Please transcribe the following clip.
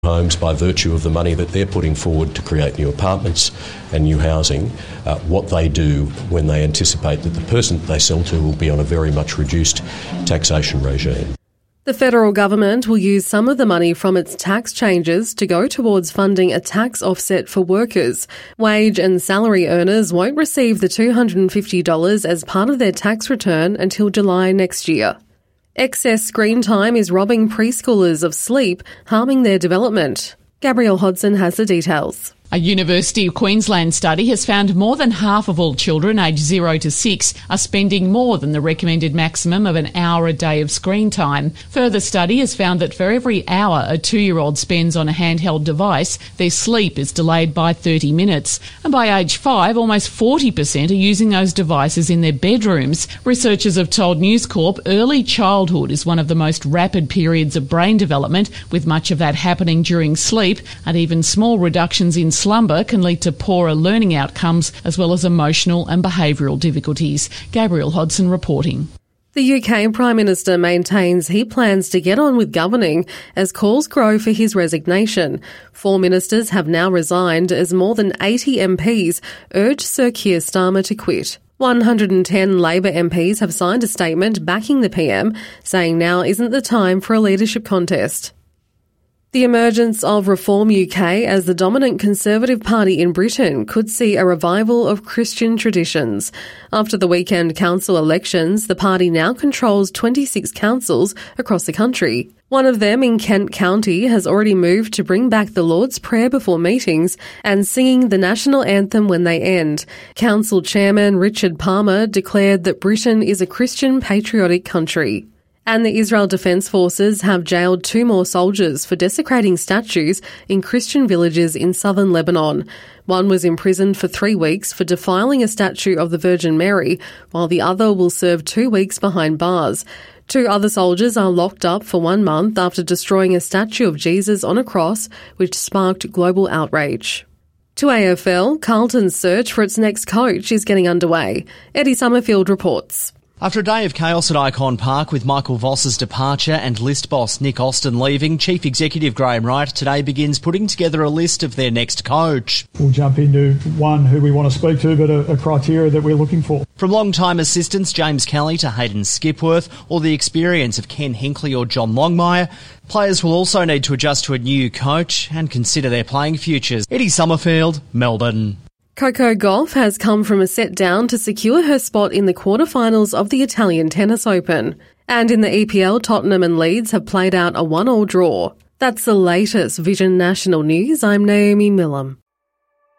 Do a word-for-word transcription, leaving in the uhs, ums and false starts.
homes by virtue of the money that they're putting forward to create new apartments and new housing, uh, what they do when they anticipate that the person that they sell to will be on a very much reduced taxation regime. The federal government will use some of the money from its tax changes to go towards funding a tax offset for workers. Wage and salary earners won't receive the two hundred fifty dollars as part of their tax return until July next year. Excess screen time is robbing preschoolers of sleep, harming their development. Gabrielle Hodson has the details. A University of Queensland study has found more than half of all children aged zero to six are spending more than the recommended maximum of an hour a day of screen time. Further study has found that for every hour a two-year-old spends on a handheld device, their sleep is delayed by thirty minutes. And by age five, almost forty percent are using those devices in their bedrooms. Researchers have told News Corp early childhood is one of the most rapid periods of brain development, with much of that happening during sleep, and even small reductions in slumber can lead to poorer learning outcomes as well as emotional and behavioural difficulties. Gabrielle Hodson reporting. The U K Prime Minister maintains he plans to get on with governing as calls grow for his resignation. Four ministers have now resigned as more than eighty M Ps urge Sir Keir Starmer to quit. one hundred ten Labor M Ps have signed a statement backing the P M, saying now isn't the time for a leadership contest. The emergence of Reform U K as the dominant Conservative Party in Britain could see a revival of Christian traditions. After the weekend council elections, the party now controls twenty-six councils across the country. One of them in Kent County has already moved to bring back the Lord's Prayer before meetings and singing the national anthem when they end. Council Chairman Richard Palmer declared that Britain is a Christian patriotic country. And the Israel Defence Forces have jailed two more soldiers for desecrating statues in Christian villages in southern Lebanon. One was imprisoned for three weeks for defiling a statue of the Virgin Mary, while the other will serve two weeks behind bars. Two other soldiers are locked up for one month after destroying a statue of Jesus on a cross, which sparked global outrage. To A F L, Carlton's search for its next coach is getting underway. Eddie Summerfield reports. After a day of chaos at Icon Park with Michael Voss's departure and list boss Nick Austin leaving, Chief Executive Graham Wright today begins putting together a list of their next coach. We'll jump into one who we want to speak to, but a, a criteria that we're looking for. From long-time assistants James Kelly to Hayden Skipworth, or the experience of Ken Hinkley or John Longmire, players will also need to adjust to a new coach and consider their playing futures. Eddie Summerfield, Melbourne. Coco Gauff has come from a set down to secure her spot in the quarterfinals of the Italian Tennis Open. And in the E P L, Tottenham and Leeds have played out a one-all draw. That's the latest Vision National News. I'm Naomi Millam.